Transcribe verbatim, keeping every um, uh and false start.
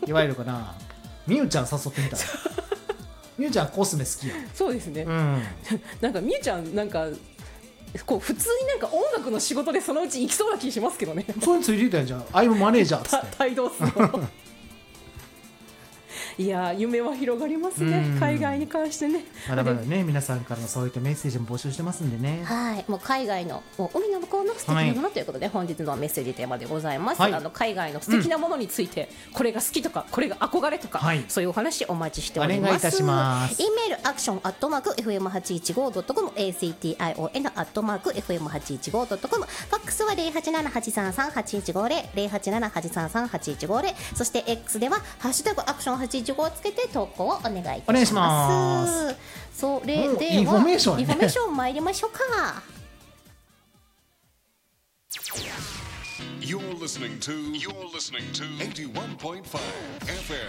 いわゆるかなみゆちゃん誘ってみたらみゆちゃんコスメ好きやん。 そうですね、 うん、 なんかみゆちゃんなんかこう普通になんか音楽の仕事でそのうち行きそうな気しますけどね。 それについていたんじゃん。アイムマネージャーっつって帯同するのいや夢は広がりますね、海外に関してね。 まだまだね皆さんからのそういったメッセージも募集してますんでね。 はい、もう海外のもう海の向こうの素敵なものということで、はい、本日のメッセージテーマでございます、はい、あの海外の素敵なものについて、うん、これが好きとかこれが憧れとか、はい、そういうお話お待ちしております。 お願いいたします。 E メールアクションアットマーク エフエムはちいちごドットコム エーシーティーアイオーエヌ アットマーク エフエムはちいちごドットコム ファックスは ゼロはちななはちさんさんはちいちごゼロ ゼロはちななはちさんさんはちいちごゼロ、そして X ではハッシュタグアクションはちいちごをつけて投稿をお願いいたします。お願いします。それではインフォメーション、ね、 インフォメーション参りましょうか。 You're listening to You're listening to エイティワンポイントファイブ エフエム